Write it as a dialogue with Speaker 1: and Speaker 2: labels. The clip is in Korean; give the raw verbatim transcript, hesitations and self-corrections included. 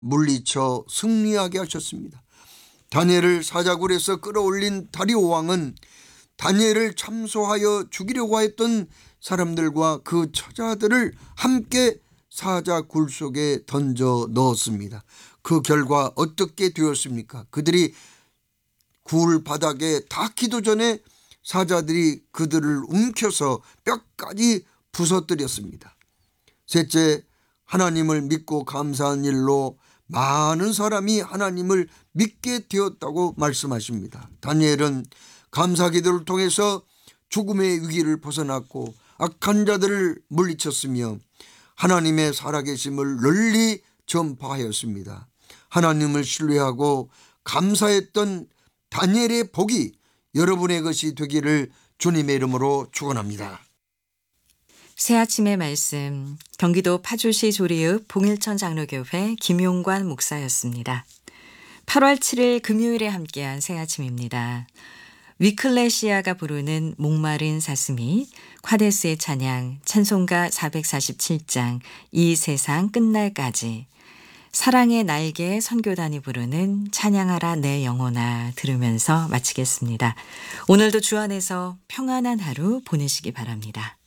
Speaker 1: 물리쳐 승리하게 하셨습니다. 다니엘을 사자굴에서 끌어올린 다리오 왕은 다니엘을 참소하여 죽이려고 했던 사람들과 그 처자들을 함께 사자굴 속에 던져 넣었습니다. 그 결과 어떻게 되었습니까? 그들이 굴 바닥에 닿기도 전에 사자들이 그들을 움켜서 뼈까지 부서뜨렸습니다. 셋째, 하나님을 믿고 감사한 일로 많은 사람이 하나님을 믿게 되었다고 말씀하십니다. 다니엘은 감사기도를 통해서 죽음의 위기를 벗어났고 악한 자들을 물리쳤으며 하나님의 살아계심을 널리 전파하였습니다. 하나님을 신뢰하고 감사했던 다니엘의 복이 여러분의 것이 되기를 주님의 이름으로 축원합니다.
Speaker 2: 새아침의 말씀, 경기도 파주시 조리읍 봉일천 장로교회 김용관 목사였습니다. 팔월 칠일 금요일에 함께한 새아침입니다. 위클레시아가 부르는 목마른 사슴이, 콰데스의 찬양, 찬송가 사백사십칠 장, 이 세상 끝날까지, 사랑의 날개 선교단이 부르는 찬양하라 내 영혼아 들으면서 마치겠습니다. 오늘도 주 안에서 평안한 하루 보내시기 바랍니다.